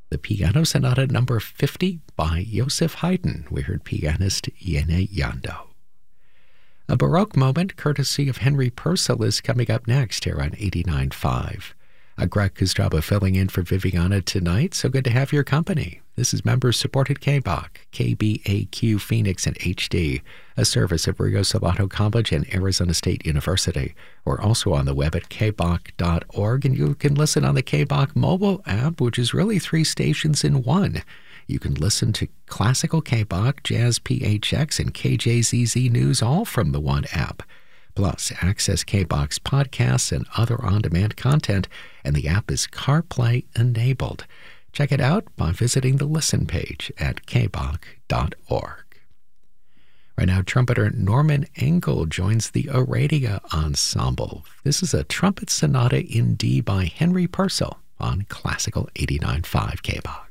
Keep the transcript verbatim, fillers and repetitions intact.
The Piano Sonata number fifty by Joseph Haydn. We heard pianist Jene Jando. A Baroque moment courtesy of Henry Purcell is coming up next here on eighty-nine point five. A Greg Kostraba filling in for Viviana tonight, so good to have your company. This is member-supported K B A Q, K B A Q Phoenix and H D, a service of Rio Salado College and Arizona State University. We're also on the web at k b a q dot org, and you can listen on the K B A Q mobile app, which is really three stations in one. You can listen to classical K B A Q, Jazz P H X, and K J Z Z News all from the one app. Plus, access K B A Q's podcasts and other on-demand content, and the app is CarPlay enabled. Check it out by visiting the Listen page at k b a q dot org. Right now, trumpeter Norman Engel joins the Aradia Ensemble. This is a trumpet sonata in D by Henry Purcell on Classical eighty-nine point five K B A Q.